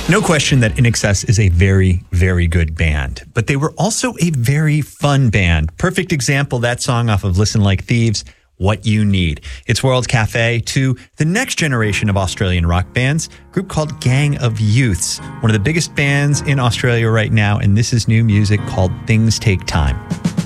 No question that INXS is a very, very good band, but they were also a very fun band. Perfect example, that song off of Listen Like Thieves, What You Need. It's World Cafe to the next generation of Australian rock bands, a group called Gang of Youths, one of the biggest bands in Australia right now, and this is new music called Things Take Time.